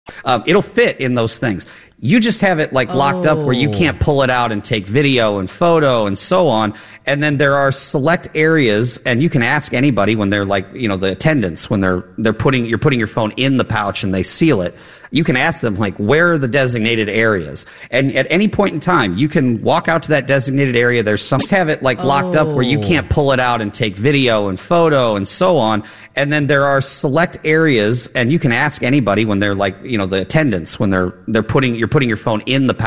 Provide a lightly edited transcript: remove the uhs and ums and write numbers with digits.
It'll fit in those things. You just have it like locked up where you can't pull it out and take video and photo and so on. And then there are select areas, and you can ask anybody when they're like, you know, the attendants, when you're putting your phone in the pouch and they seal it. You can ask them, like, where are the designated areas? And at any point in time, you can walk out to that designated area. There's some, just have it like locked up where you can't pull it out and take video and photo and so on. And then there are select areas, and you can ask anybody when they're like, you know, the attendants, when you're putting your phone in the pouch.